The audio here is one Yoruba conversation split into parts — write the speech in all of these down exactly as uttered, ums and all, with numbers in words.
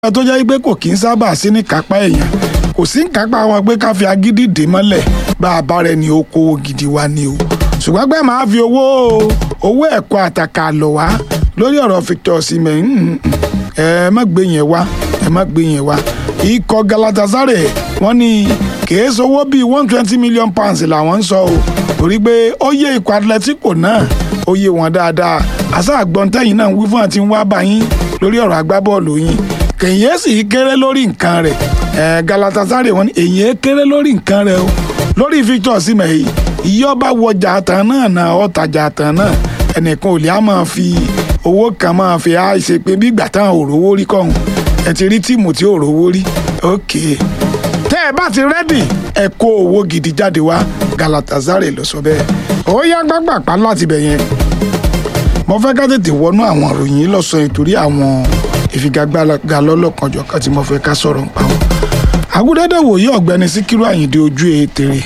tó jẹ́ pé kò kí ń sábà sí ní kápá èèyàn kò sí ní kápá wọn pé ká fi agídí dè mọ́lẹ̀ bá a bá rẹ̀ ní okòwò gidi wa ni o ṣùgbọ́n pé màá fi owó owó ẹ̀kọ́ àtàkà lọ wá lórí ọ̀rọ̀ Victor Osimhen ẹ má gbé yẹn wá ẹ má gbé yẹn wá ikọ̀ Galatasaray wọ́n ní kìí sowó bíi one twenty million pounds làwọn ń sọ o torí pé ó yé ikọ̀ Atletico náà ó yé wọn dáadáa àṣà àgbọ̀ntẹ́yìn náà wí fún àti ń wá bá yín lórí ọ̀rọ̀ agbábọ́ọ̀lù yín kèyí sì kéré lórí nǹkan rẹ̀ ẹ̀ Galatasaray wọ́n ní èyí kéré lórí nǹkan rẹ̀ o lórí Victor Osimhen yìí ìyọba wọjà àtàn náà náà ọ̀tajà àtàn náà ẹnìkan ò lè á máa fi owó kan máa fi á ṣe pé bí ìgbà táwọn ò rówó rí kọ́hún ẹ ti rí tíìmù tí ò rówó rí ok tẹ́ ẹ bá ti rẹ́dì ẹ kó owó gidi jáde wá Galatasaray ló sọ bẹ́ẹ̀ ó yá gbàgbàpá láti bẹ̀ yẹn mo fẹ́ ká tètè wọnú àwọn ìròyìn lọ́sàn-án nítorí àwọn ìfigagbága lọ́lọ́kanjọ̀ kan tí mo fẹ́ ká sọ̀rọ̀ nípa wọn. Agúdẹ́dẹ́ wòye ọ̀gbẹ́ni Síkírù Àyìndé ojú ètèrè.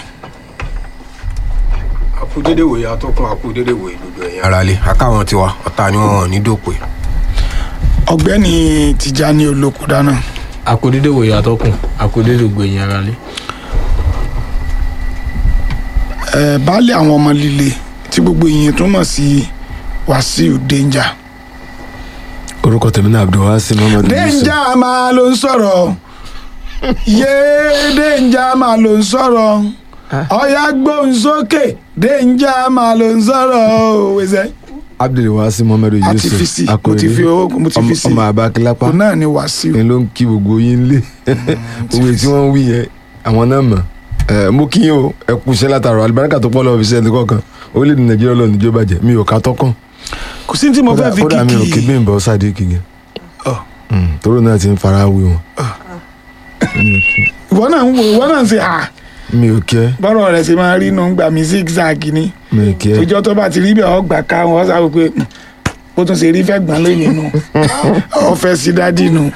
Akúdédé wòye atọ́kùn akúdédé wòye gbogbo ẹ̀yìn aráalé akáwọn tiwa ọ̀tá ni wọ́n ní dòpè. Ọ̀gbẹ́ni Tìjání Olókùdáná. Akúdédé wòye atọ́kùn akúdédé gbogbo ẹ̀yìn aráalé. ẹ baálé àwọn ọmọ líle tí gbogbo ìyẹn tó mọ̀ sí Wàsíù Danger. orúkọ tèmi náà Abdulwasi Muhammadu Yusuf. Danger máa ló ń sọ̀rọ̀ yéé Danger máa ló ń sọ̀rọ̀ ọ̀yá gbóhùn sókè Danger máa ló ń sọ̀rọ̀ wẹ́sẹ̀. Abdulwasi Muhammadu Yusuf àti fi sí mo ti fi owó mo ti fi sí ọmọ Abakilapa kò náà ni Wàsíù. ni ló ń kí gbogbo yín lé òwe tí wọ́n ń wí yẹn àwọn náà mọ̀ ẹ mo kí yín o ẹ kú iṣẹ́ látàrọ alibarika tó pọ̀ lọ́wọ́ fi ṣe ẹni kọ̀ọ̀kan orílẹ̀-èdè Nàìjíríà lọ́ọ̀ níjó bàjẹ́ mi ò ká tọ́kàn. kò sí tí mo fẹ́ fi kódà mi ò kí kíkì. Bímbọ́ Sàdíkì gẹ̀ tóró náà ti ń fara wé wọn. ìwọ náà ń wo ìwọ náà ń ṣe à mi ò kí ẹ bọ́rọ̀ rẹ̀ ṣe máa rí inú gbà mí zigzag ni mi ò kí ẹ ìjọ tó bá ti rí bẹ́ẹ̀ ọgbà ká wọn ṣáà pé bó tún ṣe rí fẹ́ gbọ́n lónìí nù ọ̀fẹ́ sí dádì nù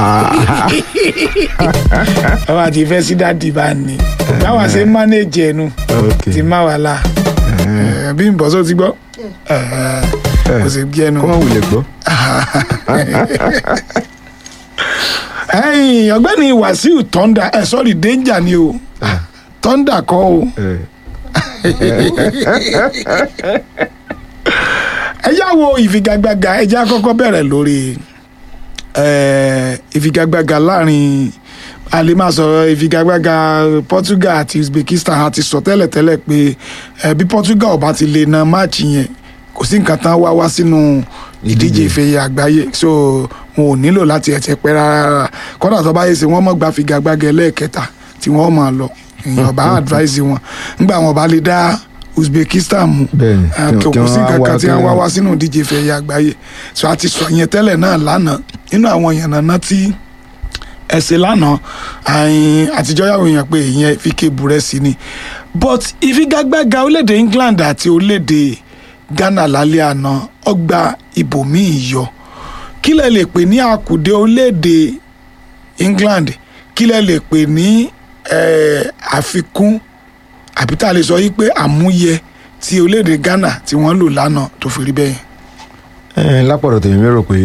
ọba àti ìfẹ́ sí dádì bá ní báwa ṣe ń mánéjì ẹnu ti má wà lá bí n bọ̀ só ti gbọ́ kò sì gbé ẹnu. kó má wulẹ̀ gbọ́. ẹ̀yin ọ̀gbẹ́ni Wàsíù Thunder ẹ̀ sọ́ọ̀rì Danger ni o Thunder kọ́ o. ẹ yá wo ìfigagbága ẹ jẹ́ àkọ́kọ́ bẹ̀rẹ̀ lórí ìfigagbága láàrin a lè máa sọ̀rọ̀ ìfigagbága Portugal àti Uzbekistan àti sọ tẹ́lẹ̀tẹ́lẹ̀ pé bí Portugal ò bá ti lè na máàcì yẹn kò sí nǹkan tán wá wá sínú ìdíje ìfẹ̀yẹ àgbáyé so wọn ò nílò láti ẹ̀tẹ̀ pẹ́ rárá kọ́dà tó bá yẹ sí wọ́n mọ̀ gba figagbága ẹlẹ́ẹ̀kẹta tí wọ́n máa lọ èèyàn bá advise wọn nígbà wọn bá lè dá Uzbekistan mu kò sí kankan tí wọ́n wá wá sínú ìdíje ìfẹ̀yẹ àgbáyé so a ti sọ yẹn tẹ́lẹ̀ náà lánàá nínú àwọn yànnàná tí ẹsẹ̀ lánàá àtijọ́ yàwó yẹn pé ìyẹn fi kébù rẹ̀ sí ni but ìfigagbága orílẹ̀-èdè England àti orílẹ̀-èdè Ghana lálẹ́ àná ọgbà ibòmíì yọ kí lẹ lè pè ní àkùdé orílẹ̀-èdè England kí lẹ lè pè ní àfikún àbí tá a lè sọ yìí pé àmúyẹ tí orílẹ̀-èdè Ghana tí wọ́n lò lánàá tó fi rí bẹ́ẹ̀. ẹ lápọ̀dọ̀ tèmi mérò pé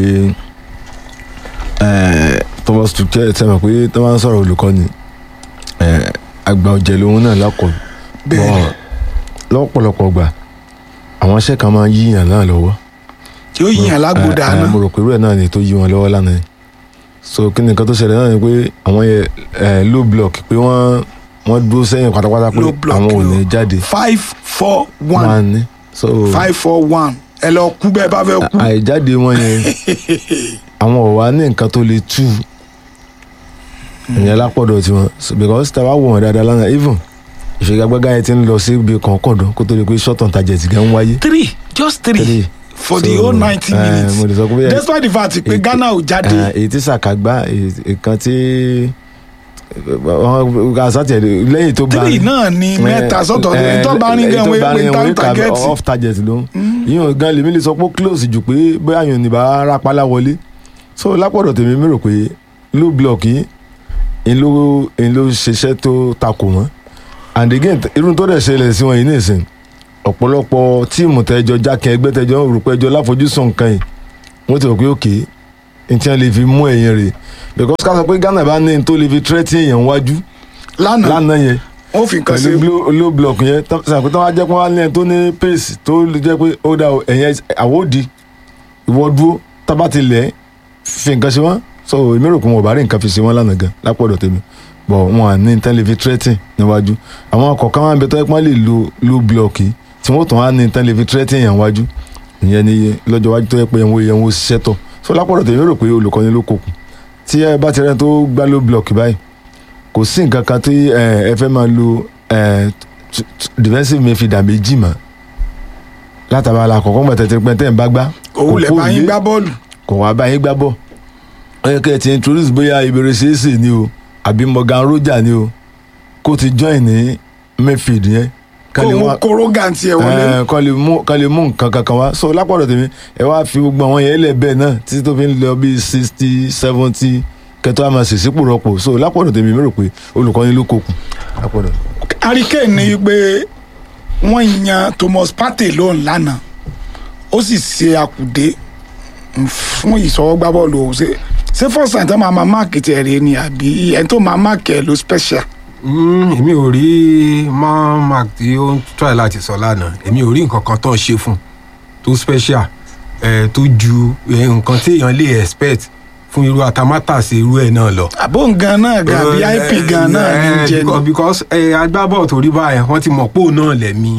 Thomas Tuchel ẹ mọ̀ pé tó máa ń sọ̀rọ̀ olùkọ́ni àgbà ọ̀jẹ̀ lòun náà lákọ̀ bọ́ lọ́pọ̀lọpọ̀ gbà àwọn iṣẹ́ kan máa ń yíyàn náà lọ́wọ́ tí ó yíyàn lágbo dáná. mo rò pé irú ẹ̀ náà ni tó yí wọn lọ́wọ́ lánàá so kí ni nǹkan tó ṣẹlẹ̀ náà ni pé àwọn yẹn low block pé wọ́n wọ́n dúró sẹ́yìn pátápátá pé àwọn ò ní jáde. five four one máa ní so five four one ẹ lọ kú bẹ́ẹ̀ bá fẹ́ kú. àìjáde wọn yẹn àwọn ò wá ní nǹkan tó le tú ìyẹn lápọ̀dọ̀ tiwọn because tá a bá wò wọ́n dáadáa lánàá even ìfigagbága yẹn ti ń lọ sí ibi kọ̀ọ̀kọ̀dọ̀ kó tó di pé short on target gan ń wáyé. three just three, three. for so, the whole ninety uh, minutes uh, despite the fact pé Ghana ò jáde. èyí tí Sàkágbá ìkan tí àsátì lẹ́yìn tó bá three náà ni mẹ́ta sọ́tọ̀ ní tó bá rí gan wọ́n pé target off target ló yíyan gan lèmi lè sọ pé close jù pé bóyá yóò ní bá rápálá wọlé so lápọ̀dọ̀ tèmi mi rò pé low block yìí ń ló ń ló ṣiṣẹ́ tó takò wọ́n and again irun tó dẹ̀ ṣẹlẹ̀ sí wọn yìí nìsín ọ̀pọ̀lọpọ̀ tíìmù tẹjọ jákè ẹgbẹ́ tẹjọ rò pé ẹjọ láfojúsùn nǹkan yìí wọ́n ti rò pé òkè n tí wọ́n lè fi mú ẹ̀yìn rẹ̀ because ká sọ pé Ghana bá ní n tó lè fi threaten èèyàn wájú lánàá lánàá yẹn ó fi nǹkan ṣe pẹ̀lú low block yẹn sàkó tó wá jẹ́ pé wọ́n á ní ẹni tó ní pace tó lè jẹ́ pé ó dà ẹ̀yìn àwòdì ìwọ dúró tábà ti lẹ̀ fi nǹkan ṣe wọ́n so èmi rò pé wọn ò bá rí nǹkan fi ṣe wọ́n lánàá gan lápọ̀dọ̀ tèmi bọ̀ wọn à ní tán lè fi threaten níwájú àwọn kọ̀ọ̀kan máa ń bẹ tó yẹ pé wọ́n lè lo low block yìí tí wọ́n tàn á ní tán lè fi threaten yẹn wájú ìyẹn ni lọ́jọ́ wájú tó yẹ pé ẹ̀wọ̀n ẹ̀wọ̀n ṣiṣẹ́ tọ̀ so lápọ̀dọ̀ tèmi rò pé olùkọ́ni ló kókun tí ẹ bá ti rẹ́ tó gbá low block báyìí kò sí nǹkan kan tí ẹ fẹ́ máa lo defensive midfielder méjì mọ́ látàbà la kọ̀ọ̀kan gbà tẹ̀tẹ̀ pẹ́ tẹ̀ ń bá gbá òun lè bá yín gbá bọ́ọ̀lù kò wá bá yín gbá bọ́ọ̀ ó yẹ kẹ́ ẹ ti introduce bóyá Ibere Sese ni o àbí Morgan Roger ni o kó ti join ní midfield yẹn kó mú kórógà tiẹ̀ wọlé kọ́ lè mú kọ́ lè mú nǹkan kankan wá so lápọ̀dọ̀ tèmi ẹ wá fi gbogbo àwọn yẹn lẹ̀ bẹ́ẹ̀ náà títí tó fi ń lọ bí sixty seventy kẹtọ́ àmọ́ sèṣípò rọpò so lápọ̀dọ̀ tèmi mi rò pé olùkọ́ni ló kókun lápọ̀dọ̀. Harry Kane ní pé wọ́n yan Thomas Partey lóun lánàá ó sì ṣe àkùdé fún ìṣọwọ́gbá bọ́ọ̀lù ọ̀hún ṣe ṣé first time tó máa máa máàkì tiẹ̀ rè ni àbí ẹni tó máa máàkì ẹ̀ ló special. èmi ò rí máa mark tí ó ń try láti sọ lánàá èmi ò rí nǹkan kan tó ń ṣe fún tó special tó ju nǹkan tí èèyàn lè expect fún irú atamátàsí irú ẹ̀ náà lọ. àbó gan náà gàbí ip gan náà ní jẹ ni. because agbábọ́ọ̀ tó rí báyẹn wọ́n ti mọ̀ pé òun náà lẹ̀mí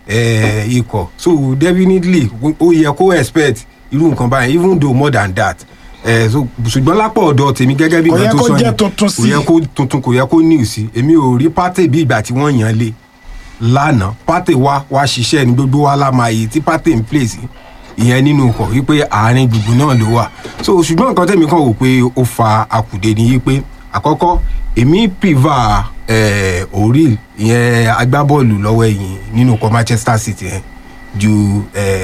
ikọ̀ so definitely ó yẹ kó expect irú nǹkan báyẹn even though more than that ṣùgbọ́n lápò ọ̀dọ̀ tèmi gẹ́gẹ́ bí nǹkan tó sọ yẹn kò yẹ kó tuntun kò yẹ kó ní ìsí èmi ò rí Partey bí ìgbà tí wọ́n yàn lé lánàá Partey wá wá ṣiṣẹ́ ní gbogbo wa lámàyè tí Partey ń place ìyẹn nínú ọkọ̀ wípé àárín gbùngbùn náà ló wà so ṣùgbọ́n nǹkan tẹ̀mí kan wò pé ó fa àkùdé ni wípé àkọ́kọ́ èmi pìvà Oril ìyẹn agbábọ́ọ̀lù lọ́wọ́ ẹ̀yìn nínú ọkọ̀ Manchester City yẹn ju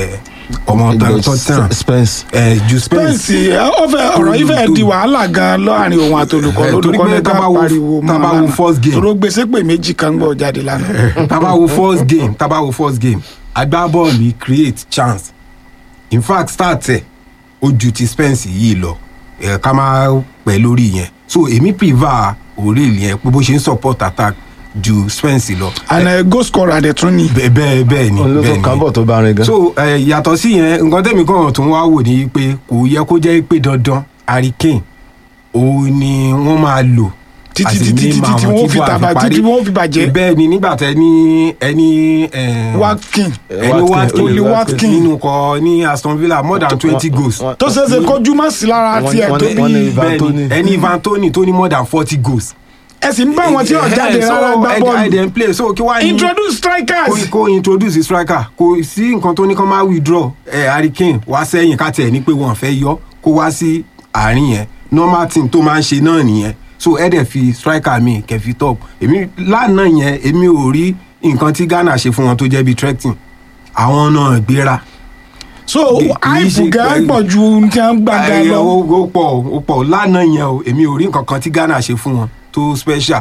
ọmọ tọ̀tàn Spence ju Spence. Spence ọ̀rọ̀ yìí fẹ́ẹ́ di wàhálà gan láàrin òun àti olùkọ́ olùkọ́ ní ká pariwo mọ́ tabawo first game tóró gbèsè pé méjì kan gbọ́ jáde lánàá. tabawo first game tabawo first game agbábọ́ọ̀lù create chance in fact start ẹ̀ ó ju ti Spence yìí lọ ká máa pẹ́ lórí yẹn so èmi prefer Oril yẹn pé bó ṣe ń support attack ju Spence lọ. and uh, goal scorer de tún ni. bẹ́ẹ̀ bẹ́ẹ̀ bẹ́ẹ̀ ni bẹ́ẹ̀ ni kábọ̀ tó bá rin gan. so yàtọ̀ sí yẹn nǹkan tẹ̀mí kan tó ń wá wò ní pé kò yẹ kó jẹ́ pé dandan Harry Kane òun ni wọ́n máa lò títí títí títí tí wọ́n fi tàbá títí wọ́n fi bàjẹ́. bẹ́ẹ̀ ni nígbà tẹ ní ẹni Watkins ẹni Watkins Watkins nínú kọ ní Aston Villa more than twenty goals. tó ṣeéṣe kójú má sí lára tiẹ̀ tó bí bẹ́ẹ̀ ni ẹni Ivan Toney tó ní more than forty goals. ẹ sì ń bá wọn tí ò jáde rárá gbá bọ́ọ̀lù. ẹ̀dẹ̀ ń play so kí wàá ní. introduce strikers. kó introduce striker kò sí nǹkan tó ní kó máa withdraw Harry Kane wá sẹ́yìn ká tẹ̀ ní pé wọ́n fẹ́ yọ kó wá sí àárín yẹn normal team tó máa ń ṣe náà nìyẹn so ẹ̀dẹ̀ fi striker mi kẹfì top èmi lánàá yẹn èmi ò rí nǹkan tí Ghana ṣe fún wọn tó jẹ́ bíi threatening àwọn náà gbéra. so àìpù gan pọ̀ ju ní tí wọ́n gbàgbà lọ. ó pọ̀ ó pọ̀ lánàá yẹn o èmi ò rí nǹkan kan tí Ghana ṣe fún wọn tó special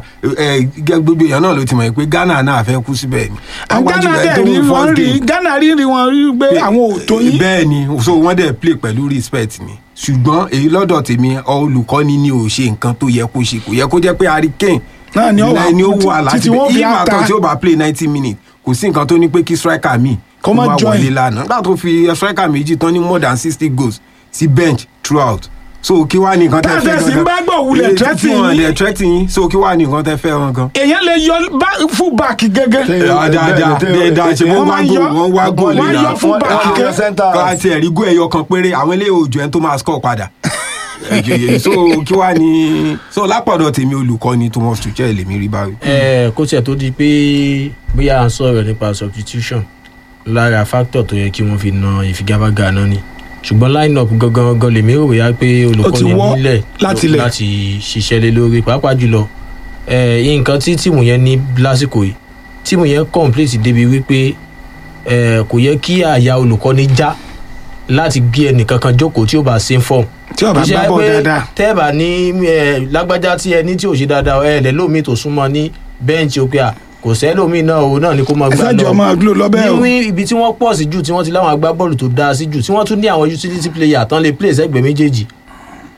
gbogbo èèyàn náà ló ti mọ̀ pé Ghana náà fẹ́ kú síbẹ̀ ni. Ghana dẹ̀ rí wọn rí Ghana rí rí wọn rí pé àwọn ò tó yín. bẹ́ẹ̀ ni so wọ́n dẹ̀ play pẹ̀lú respect ni ṣùgbọ́n èyí lọ́dọ̀ tèmi olùkọ́ni ni ò ṣe nǹkan tó yẹ kó ṣe kò yẹ kó jẹ́ pé Harry Kane náà ni ó wà láti bẹ̀ ìmọ̀ àtọ̀ tí ó bá play ninety minutes kò sí nǹkan tó ní pé kí striker mi kó má wọlé lánàá nígbà tó fi striker méjì tán ní more than sixty goals sí bench throughout so kí wàá ní nǹkan tẹ́ fẹ́ gan-an tẹ́fẹ̀sì ń bá gbọ̀ wulẹ̀ tẹ́tì yín tẹ́tì yín so kí wàá ní nǹkan tẹ́ fẹ́ wọn gan. èèyàn lè yọ full back gẹ́gẹ́. dáadáa dáadáa ṣe wọ́n wá gò wọ́n wá gò wọ́n yọ full back gẹ́gẹ́. káàtì ẹ̀rí gò ẹ̀yọ kan péré àwọn eléyìí òjò ẹ̀ tó máa score padà. so kí wàá ní so lápọ̀dọ̀ tèmi olùkọ́ni Thomas Tuchel lèmi rí báyìí. ẹ kó tiẹ̀ tó di pé bóyá à ń sọ̀rọ̀ nípa substitution lára factor tó yẹ kí wọ́n fi na ìfigagbága náà ni ṣùgbọ́n line up gangan gangan lèmi rò wíyá pé olùkọ́ni nílẹ̀ láti ṣiṣẹ́ lé lórí pàápàá jùlọ nǹkan tí tíìmù yẹn ní lásìkò yìí tíìmù yẹn complete débi wípé kò yẹ kí àyà olùkọ́ni já láti gbé ẹnìkankan jókòó tí ó bá ṣe ń fọ́ọ̀mù. tí ó bá gbá bọ̀ dáadáa. tẹ́ẹ̀bà ní lágbájá tí ẹni tí ò ṣe dáadáa ẹ̀ lẹ́lómi tó súnmọ́ ní bẹ́ǹchì ó pé à kò sẹ́lómi náà òun náà ni kó máa gbá lọ. ẹ̀sẹ̀ jọ máa glo lọ́bẹ̀ o. ní ibi tí wọ́n pọ̀ sí jù tí wọ́n ti láwọn agbábọ́ọ̀lù tó dáa sí jù tí wọ́n tún ní àwọn utility player tán lè play sẹ́gbẹ̀ẹ́ méjèèjì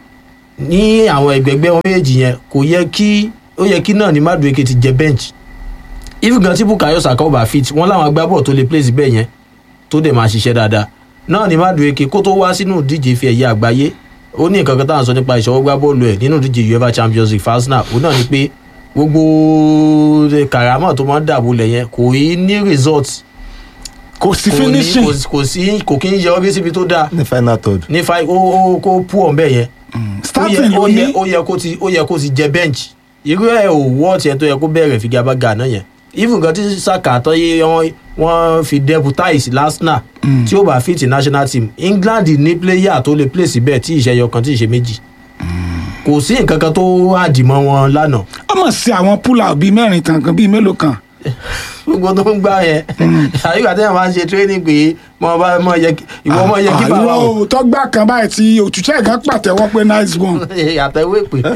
ní àwọn ẹgbẹgbẹ wọn méjèèjì yẹn kò yẹ kí ó yẹ kí náà ní Madueke ti jẹ bench if gan tí Bukayo Saka bá fit wọn láwọn agbábọ̀ tó lè place bẹ́ẹ̀ yẹn tó dẹ̀ máa ṣiṣẹ́ dáadáa náà ní Madueke kó tó wá sínú ìdíje ife ẹ̀yẹ àgbáyé ó ní nǹkan kan tá à ń sọ nípa ìṣọwọ́gbá bọ́ọ̀lù ẹ̀ nínú ìdíje UEFA Champions League Arsenal ó náà ní pé gbogbo karamọ́ tó máa ń dàbòlẹ̀ yẹn kò í ní result kò sí kò ní finishing kò- kò sí kò kí ń yẹ ọbẹ̀ síbi tó dáa ní final third. ní fa ó ó kó pú ọ̀n bẹ́ẹ̀ yẹn ó yẹ starting ló ó yẹ ní ó yẹ kó ti ó yẹ kó ti jẹ bench irú ẹ̀ ò wọ́ tiẹ̀ tó yẹ kó bẹ̀rẹ̀ figagbága náà yẹn even gan tí Saka tó yẹ wọ́n wọ́n fi deputize Arsenal tí ó bá fit national team England ní player tó lè play síbẹ̀ tí ìṣẹ́yọ kan tí ìṣe méjì kò sí nǹkan kan tó àdìmọ́ wọn lánàá ọmọ sí àwọn púlà bíi mẹ́rin tàn kan bíi mélòó kan gbogbo tó ń gbá yẹn àyíká tẹ́yàn máa ń ṣe training pé mo bá mọ yẹ kí- ìwọ mọ yẹ kí bá wà ó àìró tọ́gbà kan báyìí tí òtútù ẹ̀gán pàtẹ́wọ́ pé nice one àtẹ̀wé pé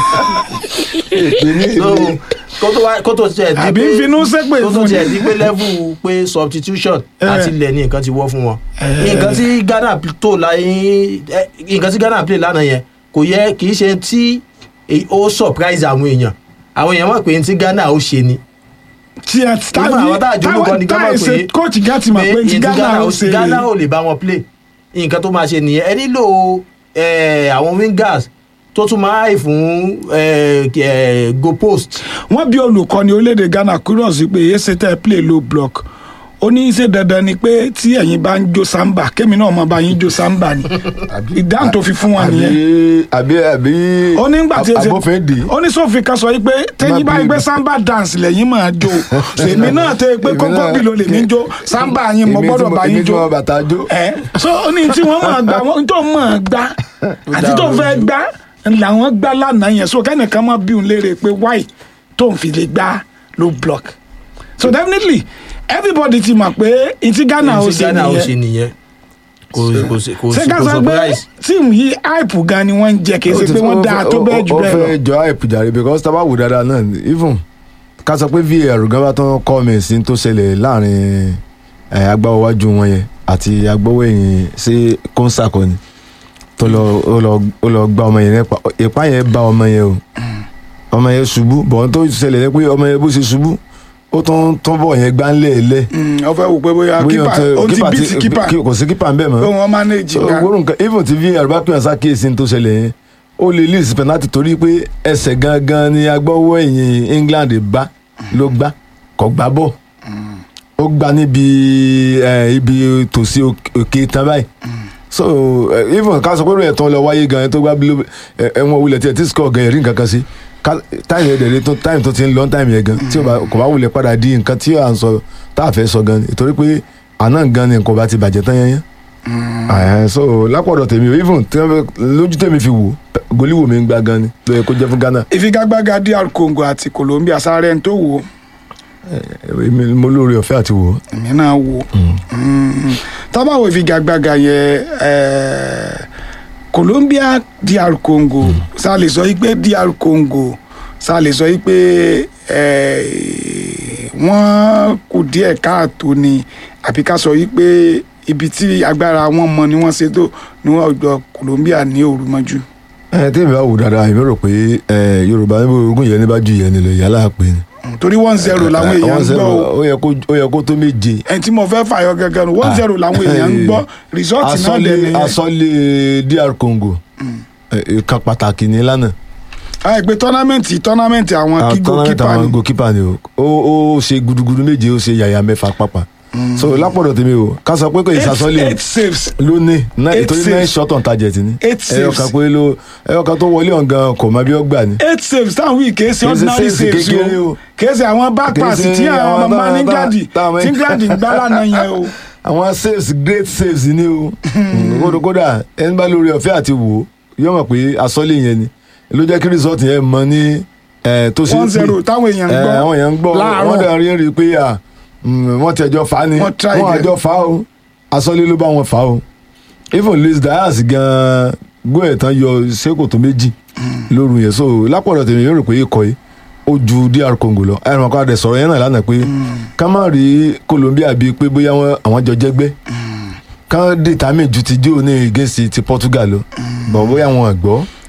so kó tó wá kó tó tiẹ̀ di àbí ń finú ṣépè kó tó fún tiẹ̀ ni di pé level pé substitution Eh. àti ilẹ̀ ní nǹkan ti wọ́ fún wọn Eh. nǹkan tí Ghana tó láyé nǹkan tí Ghana play lánàá yẹn kò yẹ kì í ṣe tí èyí- ó surprise àwọn èèyàn àwọn èèyàn mọ̀ pé tí Ghana ó ṣe ni tí ẹ Nígbà àwọn tá a jó lóko ni ká mọ̀ táì ṣe pé- kóòtù gàtì mọ̀ pé ti èyí tí Ghana ó ṣe Ghana ò lè bá wọn play nǹkan tó máa ṣe nìyẹn ẹ nílò eh, àwọn wingers tó tún máa hàì fún eh, eh, go post wọ́n bí olùkọ́ni orílẹ̀-èdè Ghana curious pé èyí ṣe tẹ́ ẹ play low block ó ní í ṣe dandan ni pé tí ẹ̀yin bá ń jó samba kémi náà máa bá yín jó samba ni ìdáhùn tó fi fún wọn nìyẹn àbí àbí ó ní gbà tí ẹ ṣe abófin dì í. ó ní sófin kan sọ pé tẹ́yìn bá gbé samba dance lẹ́yìn máa jó èmi náà tẹ́ pé Èmi kókó náà- bí ló lè mí jó samba yín mo Èmi tí gbọ́dọ̀ bá èmi yín tí jó mo bàtà jó. ẹ so ó ní tí wọ́n máa gbà wọ́n tó máa gbà àti tó fẹ́ gbà làwọn gbà lánàá yẹn so kẹ́nìkan máa bí òun léèrè pé why tó ń fi lè gbà low block so definitely everybody ti mọ̀ pé ìtí Ghana ó tí ṣe Ghana ó ṣe nìyẹn nìyẹn kò kò sí- kò ṣé sí- ká kò sọ pé surprise tíìmù yìí hype gan ni wọ́n ń jẹ kì í ṣe pé wọ́n dáa tó bẹ́ẹ̀ jù bẹ́ẹ̀ ó lọ. fẹ́ jọ àìpù jàre because tá a bá wò dáadáa náà even ká sọ pé V A R gan bá tán kọ́ mi sí tó ṣẹlẹ̀ láàrin eh, agbáwọ́wájú wọn yẹn àti agbáwọ́ẹ̀yìn sí kọ́ńsà kan ni tó lọ ó lọ ó lọ gbá ọmọ yẹn nípa ìpá yẹn bá ọmọ yẹn o ọmọ yẹn ṣubú bọ̀n tó ṣẹlẹ̀ ní pé ọmọ yẹn bó ṣe ṣubú ó tún tún bọ̀ yẹn gbá ńlẹ̀ lẹ̀ ọ fẹ́ wò pé bóyá kípa ó ti bí ti kípa kò sí kípa ń bẹ̀ mọ́ pé wọ́n manage so gan. gbórùn kan even tí V A R bá pè ọ́ sákèésí tó ṣẹlẹ̀ yẹn ó lè lè sí penalty torí pé ẹsẹ̀ gangan ni agbọ́wọ́ ẹ̀yìn England bá ló gbá kò gbá bọ̀ ó gbá níbi eh, ibi tòsí òkè tán báyìí so eh, even ká sọ pé rẹ̀ tán lọ wáyé gan tó gbá bí ló- eh, ẹ̀wọ̀n wulẹ̀ tí ẹ̀ tí score gan ẹ̀rí nǹkan kan sí táìmù yẹn dẹ̀rẹ̀ tó táìmù tó ti ń lọ táìmù yẹn gan tí ó bá- kò bá wulẹ̀ padà di nǹkan tí à ń sọ tá a fẹ́ sọ gan ni torí pé àná gan ni nǹkan bá ti bàjẹ́ tán yẹn yẹn. Àyàn, so lápọ̀dọ̀ tèmi o even tí wọ́n fẹ́- lójú tèmi fi wò goliwo mi ń gba gan ni lóye kó jẹ́ fún Ghana ìfigagbága D R Congo àti Colombia sáré ń tó wò ó èmi mo lóore ọ̀fẹ́ àti wò ó. èmi náà wò ó tábàwò ìfigagbága yẹn eh, Colombia D R Congo sá lè sọ yìí pé D R Congo sá lè sọ yìí pé eh, wọ́n kù díẹ̀ káàtó ni àbí ká sọ yìí pé ibi tí agbára wọn mọ ni wọ́n ṣe tó ni wọ́n jọ Colombia ní òru mọ́jú. ẹ tèmi bá wò dáadáa èmi rò pé ẹ, Yorùbá níbo ogún yẹn ní bá ju yẹn nílò yálà pé ni. torí one zero làwọn èèyàn ń gbọ́ o ó yẹ kó ó yẹ kó tó méje. ẹni tí mo fẹ́ fàyọ gẹ́gẹ́ nu one zero làwọn èèyàn ń gbọ́ rìsọ́ọ̀tì náà dẹ̀ nìyẹn. asọ́lé D R Congo kan pàtàkì ní lánàá. àì pé tọ́námẹ́ǹtì tọ́námẹ́ǹtì àwọn kí goalkeeper àwọn ni goalkeeper ni o ó ó ṣe gudugudu méje ó ṣe yàyà mẹ́fà pápá. so lápọ̀dọ̀ tèmi o ká sọ pé kò eight ìsàsọ́lé eight saves lónìí Eight torí saves. nine shot on target ni Eight ẹyọ saves. kan pé ló ẹyọ kan tó wọlé ọ̀gán kò má bí ó gbà ni. eight saves táwọn wíì kèé ṣe Kèé ṣe ordinary saves saves kékeré o o. kèé ṣe àwọn back Kèé pass ṣe tí àwọn àwọn ọmọ tá- ní tá- gadi táwọn- tí gadi ń gbá lánàá yẹn o. àwọn saves great saves ni o kódà kódà ẹni bá lórí ọ̀fẹ́ àti wò ó yóò mọ̀ pé asọ́lé yẹn ni ló jẹ́ kí result yẹn mọ ní ẹ̀, tó ṣe é one pè. zero táwọn èèyàn ń Ẹ̀, gbọ́ àwọn èèyàn ń gbọ́ wọ́n láàárọ̀ dẹ̀ rí rí pé à, mm, wọ́n tẹ̀jọ́ fà á ni Wọ́n try wọ́n gan. àjọ fà á o asọ́lé ló bá wọn fà á o even Luis Diaz gan gómìnà tán yọ seko tó méjì lóru yẹn so lápọ̀dọ̀ tèmi yóò rò pé ikọ̀ yìí ó ju D R Congo lọ ẹ̀rọ kan àdẹ sọ̀rọ̀ yẹn náà lánàá pé ká má rí Colombia bíi pé bóyá wọn- àwọn jọ jẹ́gbẹ́ ká determine ju ti jó ní against ti Portugal lọ bọ̀ bóyá wọn gbọ́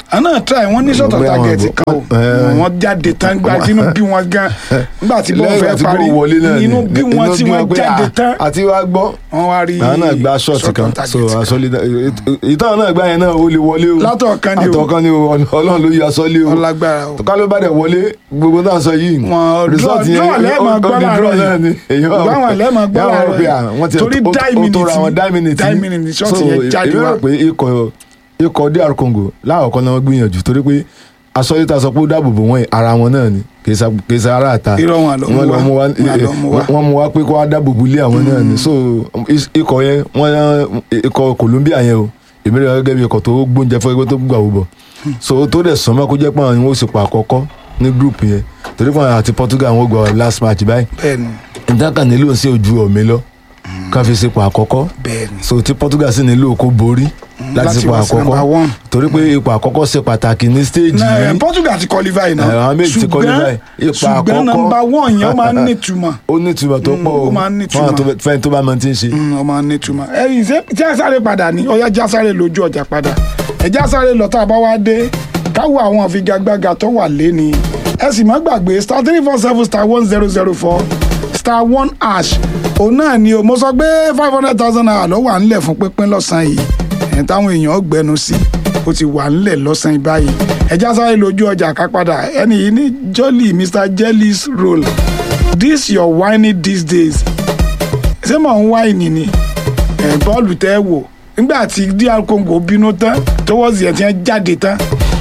àná try wọ́n ní short of target kan o wọ́n jáde tán gba inú bí wọn gan nígbà tí bọ́ọ̀ fẹ́ parí inú bí wọn tí wọ́n jáde tán àti wàá gbọ́ wọ́n wá rí àwọn náà gba short kan so asọ́lé ìtàn náà gbá yẹn náà ó lè wọlé o látọ̀ọ̀kan ni o látọ̀ọ̀kan ni o ọlọ́run ló yọ asọ́lé o ọlágbára o ká ló bá dẹ̀ wọlé gbogbo náà sọ yìí result yẹn ó di draw náà ni gbọ́n lẹ́ẹ̀mọ̀ gbọ́ láàárọ̀ torí die minute die minute short yẹn jáde wá ikọ̀ D R Congo láàkọ́ náà wọ́n gbìyànjú torí pé asọ́lítà sọ pé ó dáàbò bò wọ́n ara wọn náà ni kì í ṣe ara àta wọ́n mú wá pé kó wá dáàbò bò lé àwọn náà ni so ikọ̀ yẹn wọ́n ikọ̀ Colombia yẹn o èmi rẹ̀ gẹ́gẹ́ bí ikọ̀ tó gbóúnjẹ fún ẹgbẹ́ tó gbà wò bọ̀ so tó dẹ̀ sọ́mọ́ kó jẹ́ pé àwọn ìwọ̀n òsèpọ̀ àkọ́kọ́ ní group yẹn torí fún àwọn àti Portugal wọ́n gba last match báyìí ìdáka nílò sí ojú ọ̀mí lọ ká fi sípò àkọ́kọ́ so tí Portugal sì nílò kó borí láti sípò àkọ́kọ́ torí pé ipò àkọ́kọ́ ṣe pàtàkì ní stage yìí Portugal ti qualify náà àwọn méjì ti qualify ipò àkọ́kọ́ ṣùgbọ́n number one yẹn ó máa ń nítumọ̀ ó nítumọ̀ tó pọ̀ o fún tó bá mọ tí ń ṣe. ó máa ń nítumọ̀ ẹ̀yìn ṣé tí a sáré padà ní ọ̀yá já sáré lójú ọjà padà ẹ̀já sáré lọ tá a bá wá dé káwọ àwọn àfigagbága tó wà lé ni ẹ sì má gbàgbé star three four seven star one zero zero four star one hash òun náà ni o mo sọ pé five hundred thousand naira ló wà nílẹ̀ fún pínpín lọ́sàn-án yìí ẹ̀ táwọn èèyàn gbẹnu sí ó ti wà nílẹ̀ lọ́sàn-án báyìí ẹja sáré lójú ọjà ká padà ẹni yìí ní jolly Mr Jelly's roll this your whining these days ṣé mò ń wáìnì ni ẹ̀ bọ́ọ̀lù tẹ́ wò nígbà tí D R Congo bínú tán towards ẹ̀ tí wọ́n jáde tán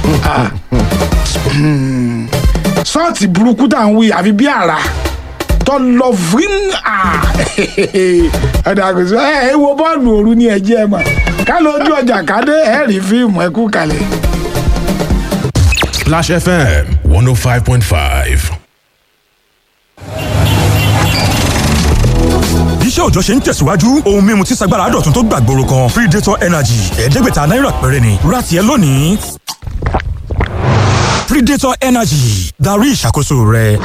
sọ́ọ̀tì burúkú tá à ń wí àfi bí àrà tó lọ fún ẹ̀dá àgùsọ ẹ̀ ẹ̀ wo bọ́ọ̀lù òru ní ẹ̀jẹ̀ ẹ̀ mọ̀ ká lójú ọjà kádé ẹ̀ rí fíìmù ẹ̀kú kalẹ̀. Splash F M one oh five point five. iṣẹ́ òòjọ́ ṣe ń tẹ̀síwájú ohun mímu tí sagbára dọ̀tun tó gbàgbóró kan Predator Energy ẹ̀ẹ́dẹ́gbẹ̀ta náírà péré ni ra tiẹ̀ lónìí. Predator Energy darí ìṣàkóso rẹ.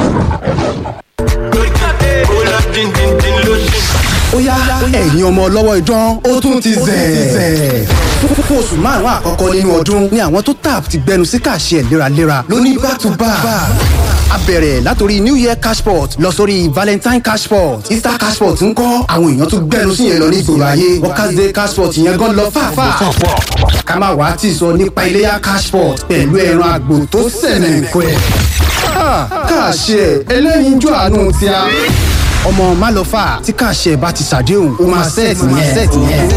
ó yá ẹ̀yin ọmọ ọlọ́wọ́ idán ó tún ti zẹ̀. fún oṣù márùn-ún àkọ́kọ́ nínú ọdún ni àwọn tó tap ti gbẹnu sí kàṣẹ léraléra lóní back to back. a bẹ̀rẹ̀ látòrí New Year cashport lọ sórí Valentine cashport Easter cashport ń kọ́ àwọn èèyàn tó gbẹnu sí yẹn lọ ní ìgboro ayé Workers Day cashport yẹn gan lọ fàáfàá. ká má wàá tì sọ nípa iléyá cashport pẹ̀lú ẹran àgbò tó sẹ̀nẹ̀ nǹkan ẹ̀. kàṣẹ ẹlẹ́yinjú àánú tí a ọmọ málọ́fà tí kàṣẹ bá ti ṣàdéhùn ó máa sẹ́ẹ̀tì yẹn.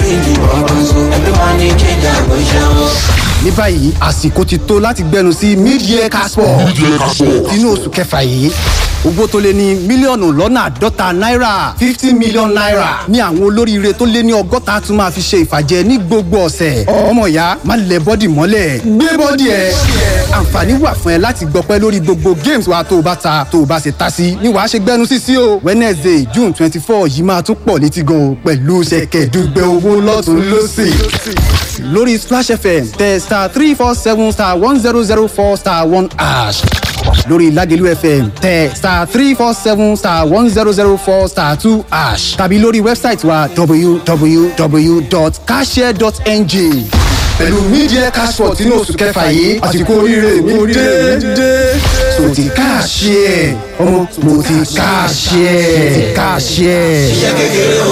ní báyìí àsìkò ti tó láti gbẹnu sí mid-year casport inú oṣù kẹfà yìí owó tó lé ní mílíọ̀nù lọ́nà àádọ́ta náírà fifty million naira ní àwọn olóríire tó lé ní ọgọ́ta tún máa fi ṣe ìfàjẹ ní gbogbo ọ̀sẹ̀. ọmọ ìyá má lẹ bọ́dì mọ́lẹ̀ gbé bọ́dì ẹ̀. àǹfààní wà fún ẹ láti gbọpẹ́ lórí gbogbo games wa tó o bá ta tó o bá ṣe ta sí ni wàá ṣe gbẹnu sí sí o. Wednesday June twenty four yìí máa tún pọ̀ létí gan o pẹ̀lú ṣẹ̀kẹ̀dùgbẹ̀ owó lọ́tún lọ́sì lórí Splash F M tẹ star three four seven star one zero zero four star one hash lórí Lagelu F M tẹ star three four seven star one zero zero four star two hash tàbí lórí wẹ́bsáìtì wa w w w dot cashshare dot n g pẹ̀lú media cashport inú oṣù kẹfà yìí àsìkò oríire mi dé so ti káàṣì ẹ̀ ọmọ mo ti káàṣì ẹ̀ káàṣì ẹ̀.